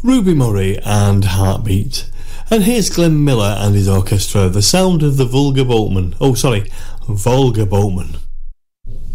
Ruby Murray and Heartbeat. And here's Glenn Miller and his orchestra, the sound of the Volga Boatman.